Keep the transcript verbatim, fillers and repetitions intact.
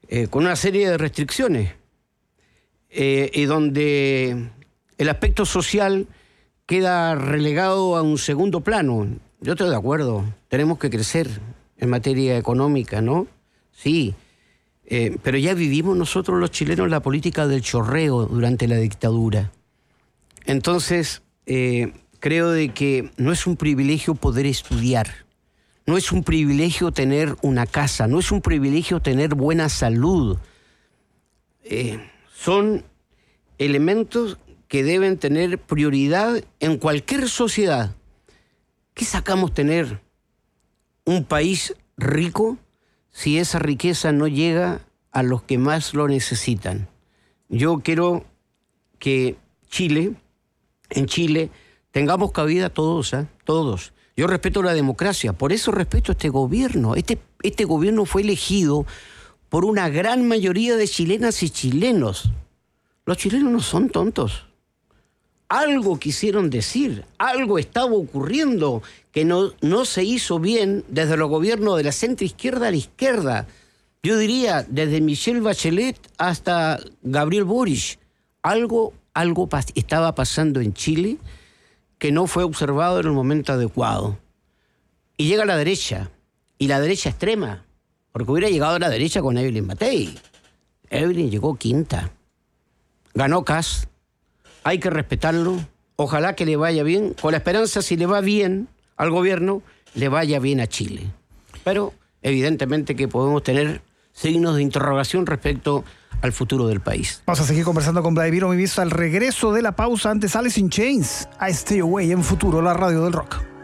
eh, con una serie de restricciones, eh, y donde el aspecto social queda relegado a un segundo plano. Yo estoy de acuerdo, tenemos que crecer en materia económica, ¿no? Sí, eh, pero ya vivimos nosotros los chilenos la política del chorreo durante la dictadura. Entonces, eh, creo de que no es un privilegio poder estudiar, no es un privilegio tener una casa, no es un privilegio tener buena salud. Eh, son elementos que deben tener prioridad en cualquier sociedad. ¿Qué sacamos tener un país rico si esa riqueza no llega a los que más lo necesitan? Yo quiero que Chile, en Chile, tengamos cabida todos, ¿eh? Todos. Yo respeto la democracia, por eso respeto este gobierno. Este, este gobierno fue elegido por una gran mayoría de chilenas y chilenos. Los chilenos no son tontos. Algo quisieron decir, algo estaba ocurriendo que no, no se hizo bien desde los gobiernos de la centroizquierda a la izquierda. Yo diría, desde Michelle Bachelet hasta Gabriel Boric. Algo, algo pas- estaba pasando en Chile que no fue observado en el momento adecuado. Y llega la derecha, y la derecha extrema, porque hubiera llegado la derecha con Evelyn Matei. Evelyn llegó quinta. Ganó Kast. Hay que respetarlo, ojalá que le vaya bien, con la esperanza, si le va bien al gobierno, le vaya bien a Chile. Pero evidentemente que podemos tener signos de interrogación respecto al futuro del país. Vamos a seguir conversando con Vladimir Movimiento al regreso de la pausa. Antes Alice in Chains, I Stay Away en Futuro, la radio del rock.